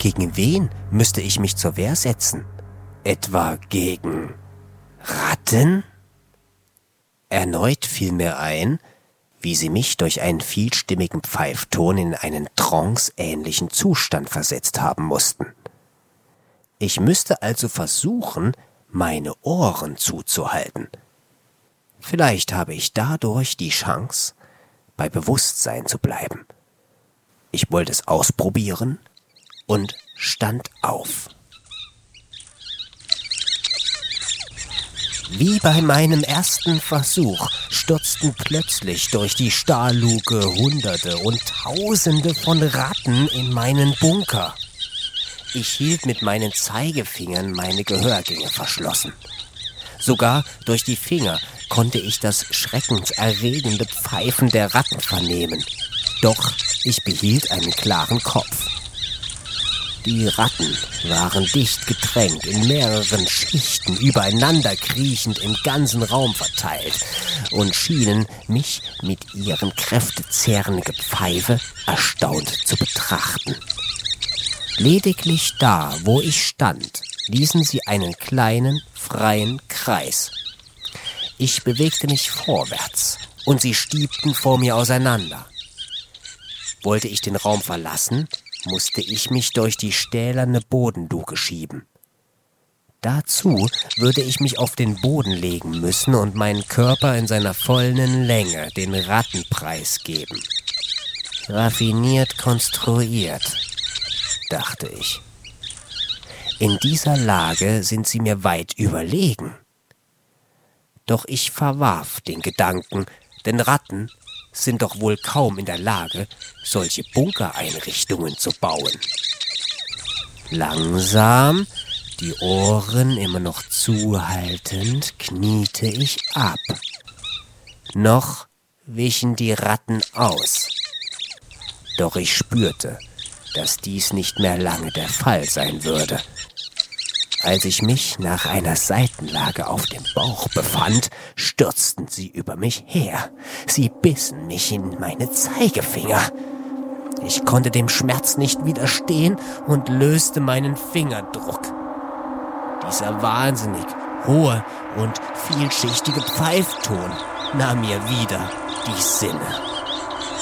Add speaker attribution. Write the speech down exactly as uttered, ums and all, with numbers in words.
Speaker 1: Gegen wen müsste ich mich zur Wehr setzen? Etwa gegen Ratten? Erneut fiel mir ein, wie sie mich durch einen vielstimmigen Pfeifton in einen tranceähnlichen Zustand versetzt haben mussten. Ich müsste also versuchen, meine Ohren zuzuhalten. Vielleicht habe ich dadurch die Chance, bei Bewusstsein zu bleiben. Ich wollte es ausprobieren und stand auf. Wie bei meinem ersten Versuch stürzten plötzlich durch die Stahlluke Hunderte und Tausende von Ratten in meinen Bunker. Ich hielt mit meinen Zeigefingern meine Gehörgänge verschlossen. Sogar durch die Finger konnte ich das schreckenserregende Pfeifen der Ratten vernehmen. Doch ich behielt einen klaren Kopf. Die Ratten waren dicht gedrängt, in mehreren Schichten übereinander kriechend im ganzen Raum verteilt und schienen mich mit ihren kräftezehrenden Gepfeife erstaunt zu betrachten. Lediglich da, wo ich stand, ließen sie einen kleinen, freien Kreis. Ich bewegte mich vorwärts und sie stiebten vor mir auseinander. Wollte ich den Raum verlassen, musste ich mich durch die stählerne Bodenluke schieben. Dazu würde ich mich auf den Boden legen müssen und meinen Körper in seiner vollen Länge den Ratten preisgeben. Raffiniert konstruiert, dachte ich. In dieser Lage sind sie mir weit überlegen. Doch ich verwarf den Gedanken, denn Ratten sind doch wohl kaum in der Lage, solche Bunkereinrichtungen zu bauen. Langsam, die Ohren immer noch zuhaltend, kniete ich ab. Noch wichen die Ratten aus. Doch ich spürte, dass dies nicht mehr lange der Fall sein würde. Als ich mich nach einer Seitenlage auf dem Bauch befand, stürzten sie über mich her. Sie bissen mich in meine Zeigefinger. Ich konnte dem Schmerz nicht widerstehen und löste meinen Fingerdruck. Dieser wahnsinnig hohe und vielschichtige Pfeifton nahm mir wieder die Sinne.